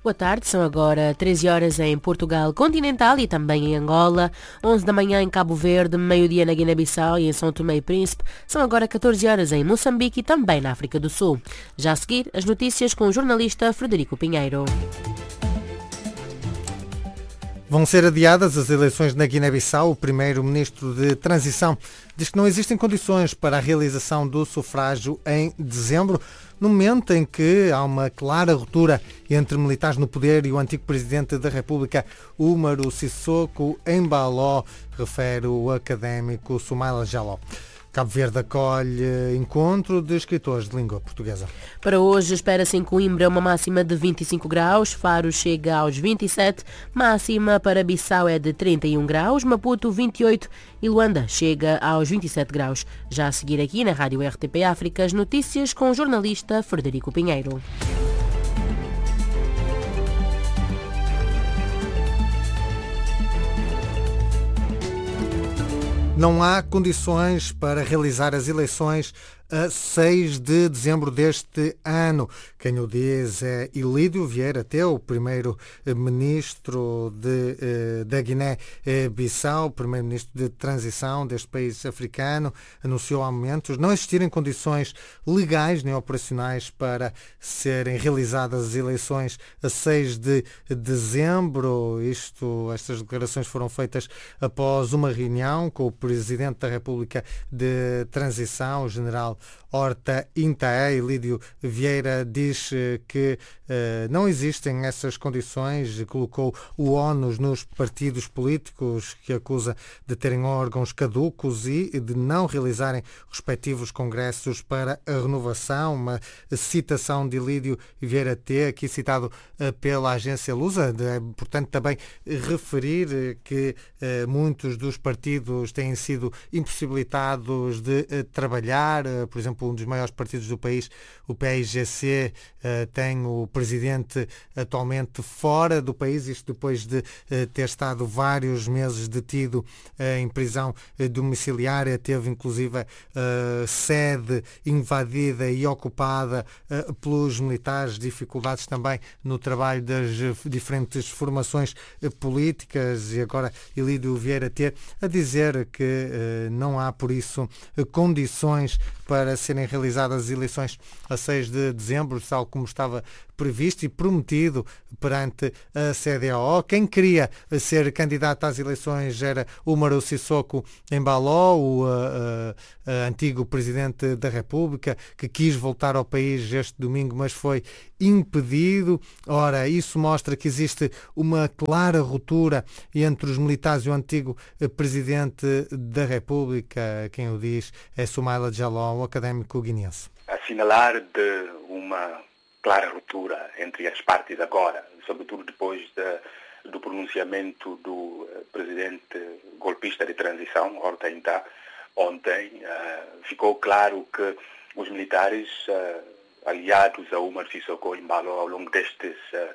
Boa tarde, são agora 13 horas em Portugal continental e também em Angola, 11 da manhã em Cabo Verde, meio-dia na Guiné-Bissau e em São Tomé e Príncipe, são agora 14 horas em Moçambique e também na África do Sul. Já a seguir, as notícias com o jornalista Frederico Pinheiro. Vão ser adiadas as eleições na Guiné-Bissau. O primeiro-ministro de transição diz que não existem condições para a realização do sufrágio em dezembro, no momento em que há uma clara ruptura entre militares no poder e o antigo presidente da República, Umaru Sissoko Embalo, refere o académico Soumaila Jallow. Cabo Verde acolhe encontro de escritores de língua portuguesa. Para hoje espera-se em Coimbra uma máxima de 25 graus, Faro chega aos 27, máxima para Bissau é de 31 graus, Maputo 28 e Luanda chega aos 27 graus. Já a seguir aqui na Rádio RTP África, as notícias com o jornalista Frederico Pinheiro. Não há condições para realizar as eleições a 6 de dezembro deste ano. Quem o diz é Ilídio Vieira Teu, primeiro-ministro da Guiné-Bissau, primeiro-ministro de transição deste país africano, anunciou há momentos não existirem condições legais nem operacionais para serem realizadas as eleições a 6 de dezembro. Estas declarações foram feitas após uma reunião com o Presidente da República de Transição, o General Horta Intaé. Ilídio Vieira diz que não existem essas condições e colocou o ónus nos partidos políticos, que acusa de terem órgãos caducos e de não realizarem respectivos congressos para a renovação. Uma citação de Ilídio Vieira T, aqui citado pela agência Lusa. Portanto, também referir que muitos dos partidos têm sido impossibilitados de trabalhar. Por exemplo, um dos maiores partidos do país, o PAIGC, tem o presidente atualmente fora do país, isto depois de ter estado vários meses detido em prisão domiciliária. Teve inclusive sede invadida e ocupada pelos militares, dificuldades também no trabalho das diferentes formações políticas, e agora Ilídio Vieira T a dizer que não há, por isso, condições para serem realizadas as eleições a 6 de dezembro, tal como estava previsto e prometido perante a CDAO. Quem queria ser candidato às eleições era Umaru Sissoko Embalo, o antigo presidente da República, que quis voltar ao país este domingo, mas foi impedido. Ora, isso mostra que existe uma clara ruptura entre os militares e o antigo presidente da República. Quem o diz é Soumaila Jallow, um académico guineense. Assinalar de uma clara ruptura entre as partes agora, sobretudo depois do pronunciamento do presidente golpista de transição, Horta Intaé, ontem. Ficou claro que os militares aliados a Umaru Sissoko Embalo ao longo destes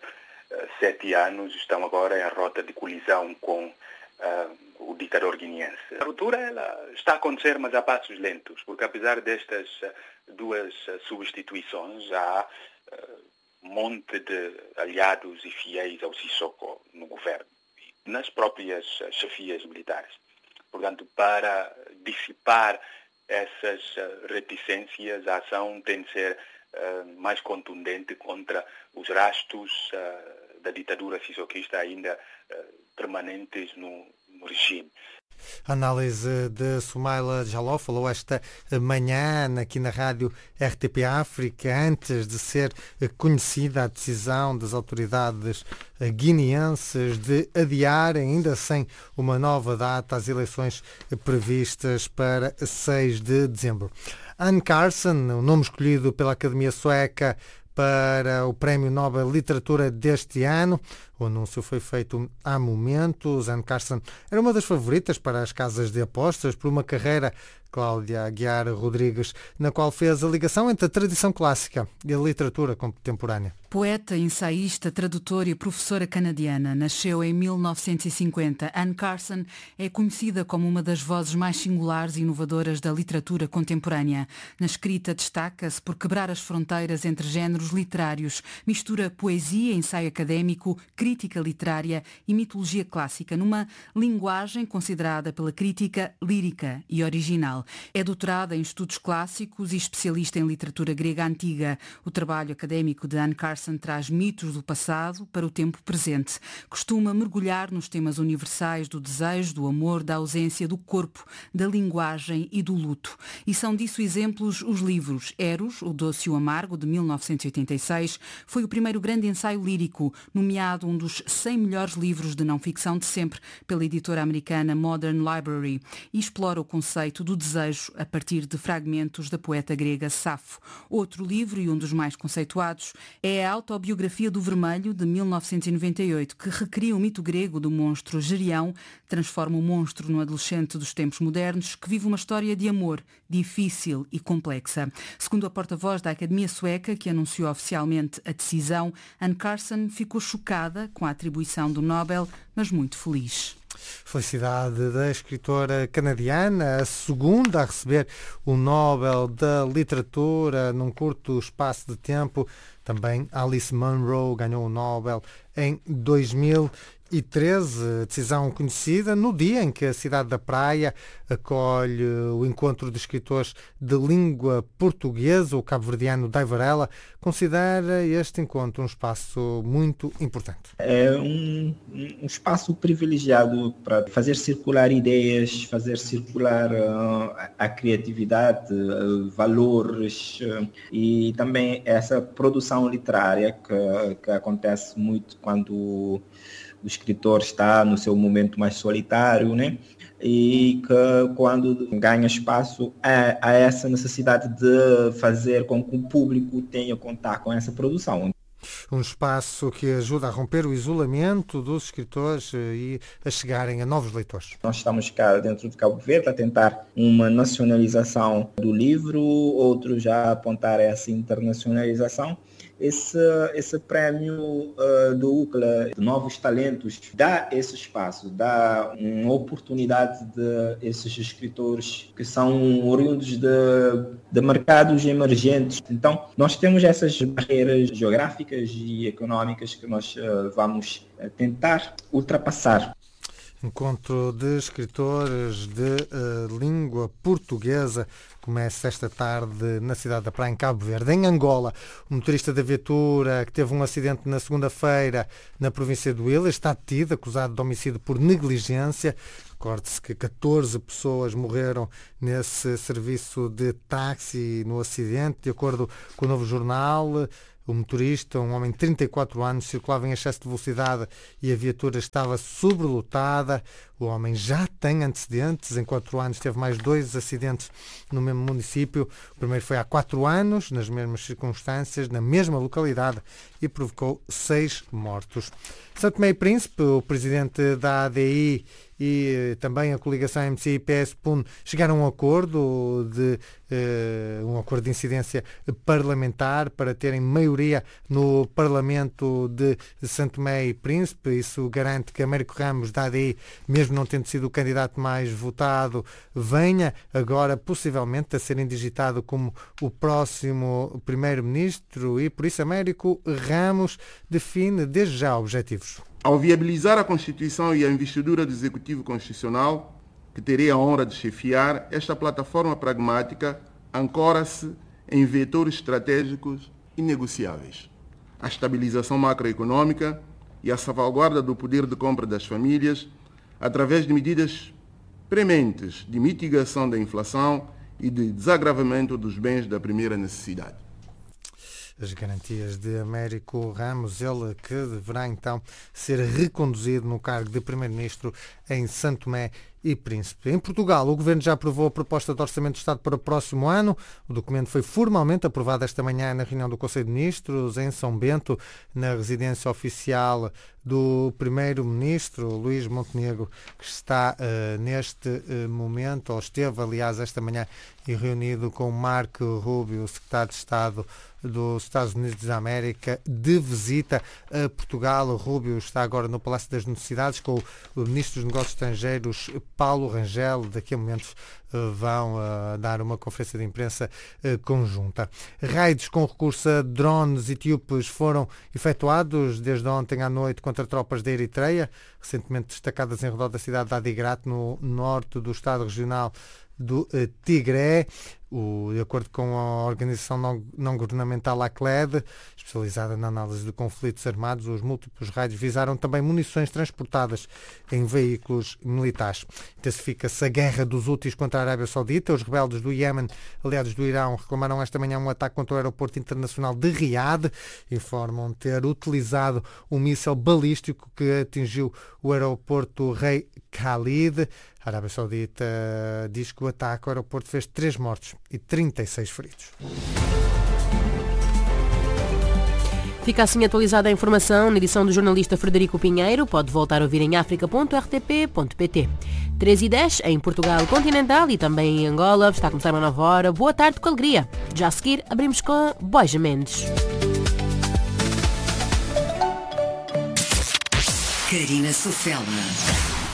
7 anos estão agora em rota de colisão com o ditador guineense. A ruptura ela está a acontecer, mas a passos lentos, porque apesar destas duas substituições, há um monte de aliados e fiéis ao Sissoko no governo, nas próprias chefias militares. Portanto, para dissipar essas reticências, a ação tem de ser mais contundente contra os rastros da ditadura sissoquista ainda permanentes no regime. A análise de Soumaila Jallow, falou esta manhã aqui na rádio RTP África, antes de ser conhecida a decisão das autoridades guineenses de adiar, ainda sem uma nova data, as eleições previstas para 6 de dezembro. Anne Carson, o nome escolhido pela Academia Sueca para o Prémio Nobel de Literatura deste ano. O anúncio foi feito há momentos. Anne Carson era uma das favoritas para as casas de apostas por uma carreira Cláudia Aguiar Rodrigues, na qual fez a ligação entre a tradição clássica e a literatura contemporânea. Poeta, ensaísta, tradutora e professora canadiana, nasceu em 1950. Anne Carson é conhecida como uma das vozes mais singulares e inovadoras da literatura contemporânea. Na escrita destaca-se por quebrar as fronteiras entre géneros literários, mistura poesia, ensaio académico, crítica literária e mitologia clássica, numa linguagem considerada pela crítica lírica e original. É doutorada em estudos clássicos e especialista em literatura grega antiga. O trabalho académico de Anne Carson traz mitos do passado para o tempo presente. Costuma mergulhar nos temas universais do desejo, do amor, da ausência, do corpo, da linguagem e do luto. E são disso exemplos os livros Eros, o Doce e o Amargo, de 1986, foi o primeiro grande ensaio lírico, nomeado um dos 100 melhores livros de não-ficção de sempre pela editora americana Modern Library, e explora o conceito do desejo a partir de fragmentos da poeta grega Safo. Outro livro, e um dos mais conceituados, é a Autobiografia do Vermelho, de 1998, que recria o mito grego do monstro Gerião, transforma o monstro num adolescente dos tempos modernos que vive uma história de amor difícil e complexa. Segundo a porta-voz da Academia Sueca, que anunciou oficialmente a decisão, Anne Carson ficou chocada com a atribuição do Nobel, mas muito feliz. Felicidade da escritora canadiana, a segunda a receber o Nobel da Literatura num curto espaço de tempo. Também Alice Munro ganhou o Nobel em 2013, decisão conhecida no dia em que a cidade da Praia acolhe o encontro de escritores de língua portuguesa. O cabo-verdiano Dai Varela considera este encontro um espaço muito importante. É um espaço privilegiado para fazer circular ideias, fazer circular a criatividade, valores e também essa produção literária que acontece muito quando o escritor está no seu momento mais solitário, né? E que quando ganha espaço há essa necessidade de fazer com que o público tenha contato com essa produção. Um espaço que ajuda a romper o isolamento dos escritores e a chegarem a novos leitores. Nós estamos cá dentro de Cabo Verde a tentar uma nacionalização do livro, outros já a apontar essa internacionalização. Esse prémio do UCLA de Novos Talentos dá esse espaço, dá uma oportunidade de esses escritores que são oriundos de mercados emergentes. Então, nós temos essas barreiras geográficas e económicas que nós vamos tentar ultrapassar. Encontro de escritores de língua portuguesa começa esta tarde na cidade da Praia, em Cabo Verde. Em Angola, um motorista da viatura que teve um acidente na segunda-feira na província do Huila está detido, acusado de homicídio por negligência. Recorde-se que 14 pessoas morreram nesse serviço de táxi no acidente. De acordo com o Novo Jornal, o motorista, um homem de 34 anos, circulava em excesso de velocidade e a viatura estava sobrelotada. O homem já tem antecedentes. Em 4 anos teve mais 2 acidentes no mesmo município. O primeiro foi há 4 anos, nas mesmas circunstâncias, na mesma localidade, e provocou 6 mortos. São Tomé e Príncipe, o presidente da ADI e também a coligação MCI-PS-PUN chegaram a um acordo de incidência parlamentar para terem maioria no Parlamento de São Tomé e Príncipe. Isso garante que Américo Ramos, da ADI, mesmo não tendo sido o candidato mais votado, venha agora possivelmente a ser indigitado como o próximo primeiro-ministro, e por isso Américo Ramos define desde já objetivos. Ao viabilizar a Constituição e a investidura do Executivo Constitucional, que terei a honra de chefiar, esta plataforma pragmática ancora-se em vetores estratégicos inegociáveis: a estabilização macroeconômica e a salvaguarda do poder de compra das famílias, através de medidas prementes de mitigação da inflação e de desagravamento dos bens da primeira necessidade. As garantias de Américo Ramos, ele que deverá então ser reconduzido no cargo de Primeiro-Ministro em São Tomé e Príncipe. Em Portugal, o Governo já aprovou a proposta de Orçamento do Estado para o próximo ano. O documento foi formalmente aprovado esta manhã na reunião do Conselho de Ministros em São Bento, na residência oficial do Primeiro-Ministro, Luís Montenegro, que está neste momento, ou esteve, aliás, esta manhã, reunido com Marco Rubio, secretário de Estado dos Estados Unidos da América, de visita a Portugal. O Rubio está agora no Palácio das Necessidades com o Ministro dos Negócios Estrangeiros, Paulo Rangel. Daqui a momentos vão dar uma conferência de imprensa conjunta. Raids com recurso a drones etíopes foram efetuados desde ontem à noite contra tropas da Eritreia, recentemente destacadas em redor da cidade de Adigrat, no norte do Estado regional do Tigré. De acordo com a organização não governamental ACLED, especializada na análise de conflitos armados, os múltiplos raids visaram também munições transportadas em veículos militares. Intensifica-se a guerra dos Houthis contra a Arábia Saudita. Os rebeldes do Iémen, aliados do Irão, reclamaram esta manhã um ataque contra o aeroporto internacional de Riad. Informam ter utilizado um míssil balístico que atingiu o aeroporto Rei Khalid. A Arábia Saudita diz que o ataque ao aeroporto fez 3 mortos e 36 feridos. Fica assim atualizada a informação na edição do jornalista Frederico Pinheiro. Pode voltar a ouvir em africa.rtp.pt. 3h10 em Portugal continental e também em Angola. Está a começar uma nova hora. Boa tarde com alegria. Já a seguir abrimos com Boija Mendes. Carina Sofela.